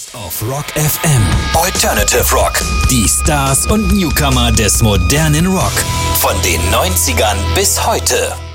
Auf Rock FM. Alternative Rock. Die Stars und Newcomer des modernen Rock. Von den 90ern bis heute.